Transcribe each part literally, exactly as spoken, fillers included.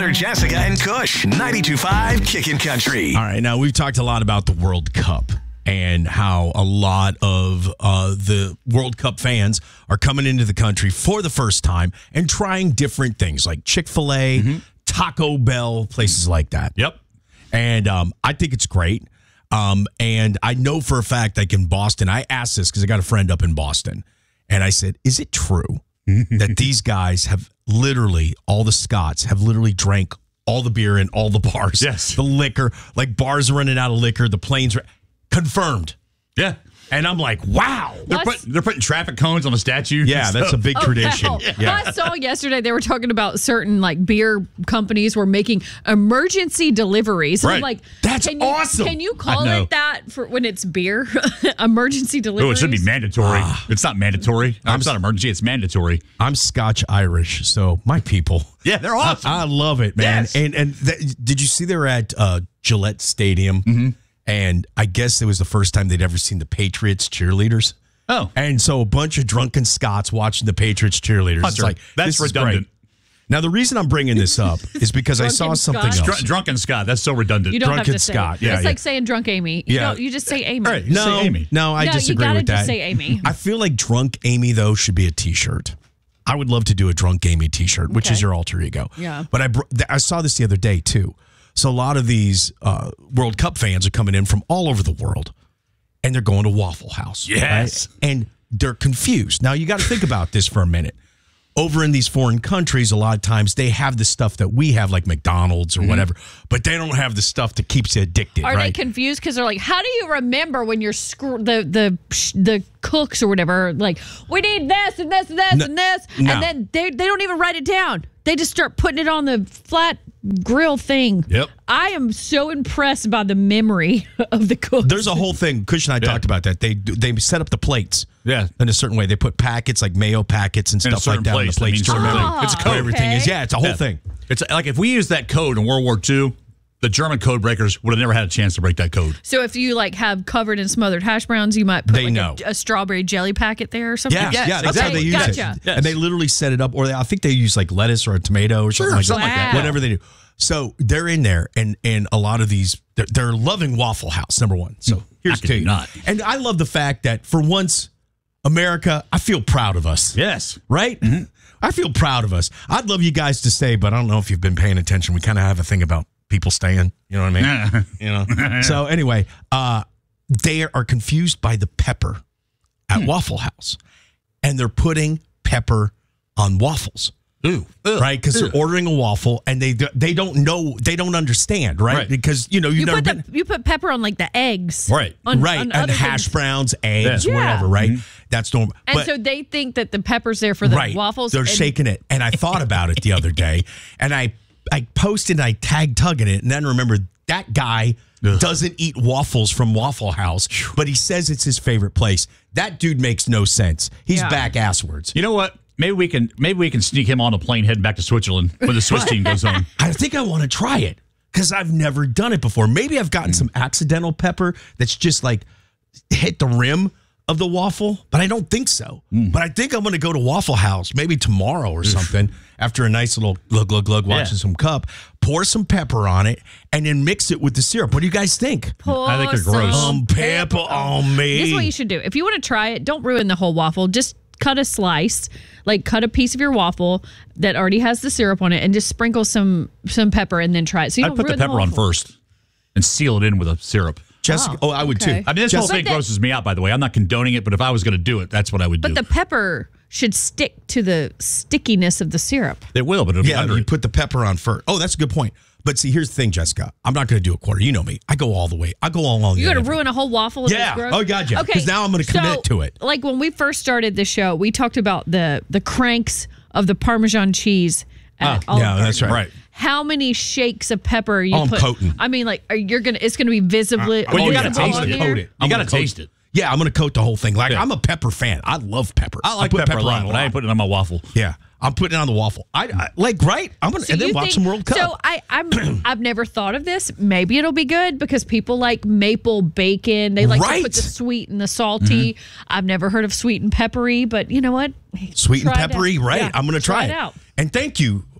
Hunter, Jessica, and Kush. ninety-two point five Kickin' Country. All right, now we've talked a lot about the World Cup and how a lot of uh, the World Cup fans are coming into the country for the first time and trying different things like Chick-fil-A, mm-hmm. Taco Bell, places like that. Yep. And um, I think it's great. Um, and I know for a fact, like in Boston, I asked this because I got a friend up in Boston. And I said, is it true that these guys have literally, all the Scots have literally drank all the beer in all the bars? Yes. The liquor, like bars are running out of liquor, the planes are confirmed. Yeah. And I'm like, wow. They're, put, they're putting traffic cones on the statue. Yeah, that's a big Oh, tradition. hell. Yeah. I saw yesterday they were talking about certain like beer companies were making emergency deliveries. Right. I'm like, That's can you, awesome. Can you call I know. it that for when it's beer? Emergency Oh, deliveries. it should be mandatory. Ah. It's not mandatory. No, it's not emergency. It's mandatory. I'm Scotch Irish, so my people. Yeah, they're awesome. I, I love it, man. Yes. And and th- did you see they were at uh, Gillette Stadium? Mm-hmm. And I guess it was the first time they'd ever seen the Patriots cheerleaders. Oh. And so a bunch of drunken Scots watching the Patriots cheerleaders. It's Hunter, like, that's this is redundant. great. Now, the reason I'm bringing this up is because I saw Drunken something Scott? else. Dr- drunken Scott. That's so redundant. You don't Drunken have to say Scott. it. Yeah, it's yeah. like saying drunk Amy. You, Yeah. don't, you just say Amy. Right. You No, say Amy. no, I No, you disagree gotta with that. just say Amy. I feel like Drunk Amy, though, should be a T-shirt. I would love to do a Drunk Amy T-shirt, which Okay. is your alter ego. Yeah. But I br- th- I saw this the other day, too. So a lot of these uh, World Cup fans are coming in from all over the world, and they're going to Waffle House. Yes. Right? And they're confused. Now, you got to think about this for a minute. Over in these foreign countries, a lot of times they have the stuff that we have, like McDonald's or Mm-hmm. whatever, but they don't have the stuff that keeps you addicted, Are right? they confused because they're like, how do you remember when you're screw- the the the cooks or whatever are like, we need this and this and this No, and this, no. and then they they don't even write it down. They just start putting it on the flat grill thing. Yep. I am so impressed by the memory of the cooks. There's a whole thing. Kush and I Yeah. talked about that. They they set up the plates. Yeah. In a certain way. They put packets like mayo packets and In a stuff like certain that on the place. That plates means to certain remember thing. It's a what code. everything is. Okay. Yeah, it's a whole Yeah. thing. It's like if we used that code in World War Two, the German code breakers would have never had a chance to break that code. So if you like have covered in smothered hash browns, you might put They like know. A, a strawberry jelly packet there or something. Yeah, Yes, yeah, that's how okay, they use gotcha. it. Yes. And they literally set it up, or they, I think they use like lettuce or a tomato or something Sure, like something that. like that. Whatever they do. So they're in there, and and a lot of these, they're, they're loving Waffle House, number one. So here's I could to you. not. And I love the fact that for once, America, I feel proud of us. Yes. Right? I feel proud of us. I'd love you guys to stay, but I don't know if you've been paying attention. We kind of have a thing about people staying. You know what I mean? you know. So anyway, uh, they are confused by the pepper at Waffle House, and they're putting pepper on waffles. Ooh. Ugh. Right, because they're ordering a waffle and they they don't know, they don't understand, right? Right. Because you know you've You never put been the, you put pepper on like the eggs. Right. On, right, on and other hash things. browns, eggs, Yeah. whatever, right? That's normal. And But- so they think that the pepper's there for the right. waffles. They're and- shaking it. And I thought about it the other day, and I I posted, I tagged Tug in it, and then remembered that guy Ugh. doesn't eat waffles from Waffle House, but he says it's his favorite place. That dude makes no sense. He's Yeah. back asswards. You know what? Maybe we can maybe we can sneak him on a plane heading back to Switzerland when the Swiss team goes home. I think I want to try it because I've never done it before. Maybe I've gotten some accidental pepper that's just like hit the rim of the waffle, but I don't think so. But I think I'm going to go to Waffle House maybe tomorrow or something after a nice little glug, glug, glug, watching Yeah. some cup, pour some pepper on it, and then mix it with the syrup. What do you guys think? Pour I think they're gross. some Um, pepper on me. This is what you should do. If you want to try it, don't ruin the whole waffle. Just cut a slice, like cut a piece of your waffle that already has the syrup on it, and just sprinkle some some pepper, and then try it. So you I'd don't put the ruin pepper on waffle. first and seal it in with a syrup. Jessica, oh, I would okay. too. I mean, this Jessica, whole thing But the- grosses me out, by the way. I'm not condoning it, but if I was going to do it, that's what I would But do. the pepper should stick to the stickiness of the syrup. it will, but it'll be yeah, under you it. put the pepper on first. Oh, that's a good point. But see, here's the thing, Jessica. I'm not going to do a quarter. You know me. I go all the way. I go all along. You're the going to end. ruin a whole waffle. If Yeah. It's gross? Oh, gotcha. Okay. 'Cause now I'm gonna commit so, to it. Like when we first started the show, we talked about the the cranks of the Parmesan cheese. At Oh, Olive yeah, that's Garden. right. Right. How many shakes of pepper are you Oh, I'm put? coating. I mean, like, are you're gonna. It's gonna be visibly. Well, you Oh, gotta yeah, taste I'm it. gonna here. coat it. You I'm gotta gonna coat taste it. Yeah, I'm going to coat the whole thing. Like, Yeah. I'm a pepper fan. I love pepper. I like put pepper, a lot, on but I ain't putting it on my waffle. Yeah, I'm putting it on the waffle. I, I like right. I'm gonna So and then you watch think- some World Cup. So I, I'm, I've never thought of this. Maybe it'll be good because people like maple bacon. They like to Right. put the sweet and the salty. I've never heard of sweet and peppery, but you know what? Sweet and Try it out. peppery, right? Yeah, I'm going to try, it it. out. And thank you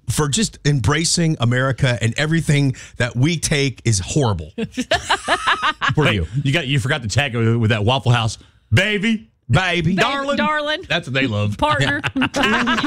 for just embracing America and everything that we take is horrible. For Hey, you. you got you forgot to tag it with that Waffle House, baby, Baby. Darling. Darling. That's what they love. Partner.